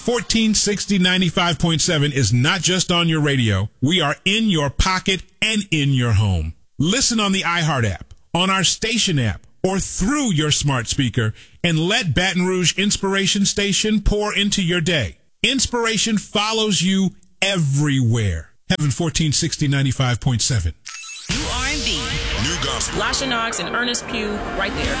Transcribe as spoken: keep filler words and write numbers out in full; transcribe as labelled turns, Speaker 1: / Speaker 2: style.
Speaker 1: fourteen sixty ninety-five point seven is not just on your radio. We are in your pocket and in your home. Listen on the iHeart app, on our station app, or through your smart speaker, and let Baton Rouge Inspiration Station pour into your day. Inspiration follows you everywhere. Heaven fourteen sixty ninety-five point seven.
Speaker 2: New R and B.
Speaker 3: New gospel.
Speaker 2: Lasha Knox and Ernest Pugh right there.